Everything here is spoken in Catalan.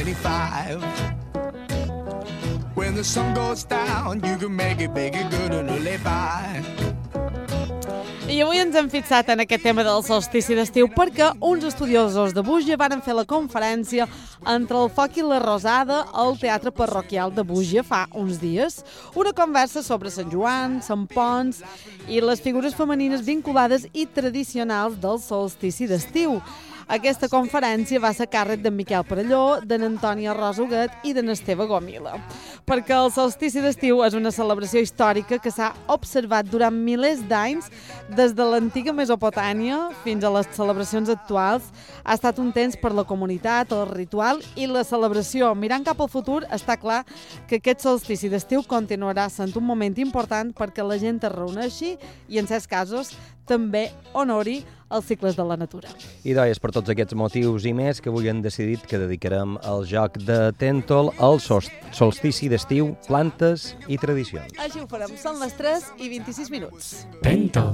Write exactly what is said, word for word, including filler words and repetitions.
twenty-five. When the sun goes down, you can make it, make it good and live by. I avui ens hem fixat en aquest tema del solstici d'estiu perquè uns estudiosos de Búger van fer la conferència Entre el foc i la rosada al Teatre Parroquial de Búger fa uns dies. Una conversa sobre Sant Joan, Sant Ponç i les figures femenines vinculades i tradicionals del solstici d'estiu. Aquesta conferència va ser a càrrec d'en Miquel Perelló, d'en Antònia Rosa Huguet i d'en Esteve Gomila. Perquè el solstici d'estiu és una celebració històrica que s'ha observat durant milers d'anys, des de l'antiga Mesopotàmia fins a les celebracions actuals. Ha estat un temps per la comunitat, el ritual i la celebració. Mirant cap al futur, està clar que aquest solstici d'estiu continuarà sent un moment important perquè la gent es reuneixi i, en certs casos, també honori els cicles de la natura. I doncs, per tots aquests motius i més que avui hem decidit que dedicarem al joc de Tèntol al solstici d'estiu, plantes i tradicions. Així ho farem. Són les tres i vint-i-sis minuts. Tèntol.